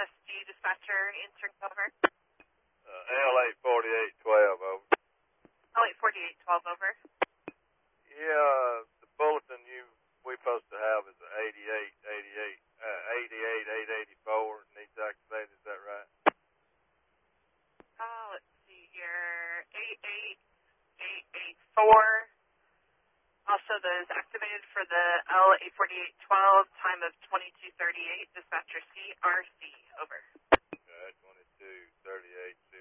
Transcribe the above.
dispatcher answering over. L84812 over. L84812 over. Yeah, the bulletin we supposed to have is 88,884 needs activated. Is that right? Let's see here. 88884. Also, those activated for the L84812, time of 22:38. Dispatcher CRC over. Okay, 22:38.